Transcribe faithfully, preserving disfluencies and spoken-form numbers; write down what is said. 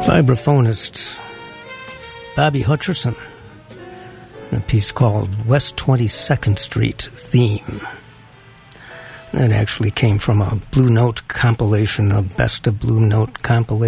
Vibraphonist Bobby Hutcherson, in a piece called West twenty-second Street Theme. That actually came from a Blue Note compilation, a Best of Blue Note compilation.